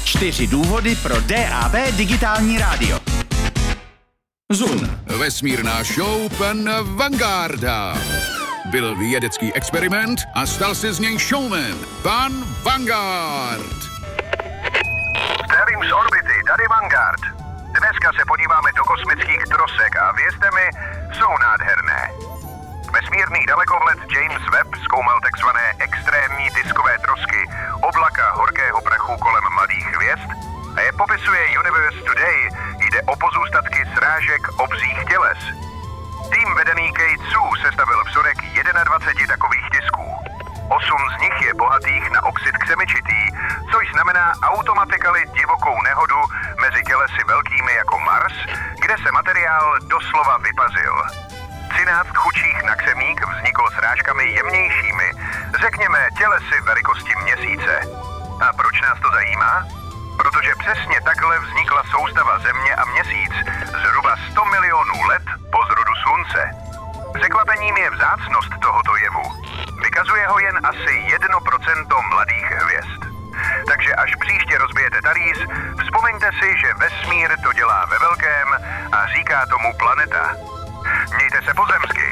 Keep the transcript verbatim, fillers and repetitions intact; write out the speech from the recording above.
Čtyři důvody pro D A B digitální rádio. Zun. Vesmírná show pan Vangarda. Byl vědecký experiment a stal se z něj showman. Pan Vanguard. Zdravím z orbity, tady Vanguard. Dneska se podíváme do kosmických trosek a věřte mi, jsou nádherné. Vesmírný dalekohled James Webb zkoumal takzvané extrémní diskové trosky, oblaka horkého prachu kolem mladých hvězd, a je popisuje Universe Today, jde o pozůstatky srážek obřích těles. Tým vedený Kate Sue sestavil vzorek dvacet jedna takových disků. Osm z nich je bohatých na oxid křemičitý, což znamená automatically divokou nehodu mezi tělesy velkými jako Mars, kde se materiál doslova vypazil. třináct chudších na křemík vzniklo srážkami jemnějšími, řekněme tělesy velikosti Měsíce. A proč nás to zajímá? Protože přesně takhle vznikla soustava Země a Měsíc zhruba sto milionů let po zrodu Slunce. Překvapením je vzácnost tohoto jevu. Vykazuje ho jen asi jedno procento mladých hvězd. Takže až příště rozbijete talíř, vzpomeňte si, že vesmír to dělá ve velkém a říká tomu planeta. Mějte se pozemsky.